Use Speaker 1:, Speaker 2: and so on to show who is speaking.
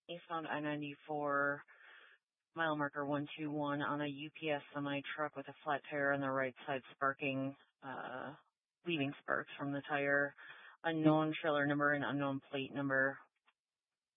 Speaker 1: eastbound I-94, mile marker 121 on a UPS semi-truck with a flat tire on the right side sparking, leaving sparks from the tire. Unknown trailer number and unknown plate number.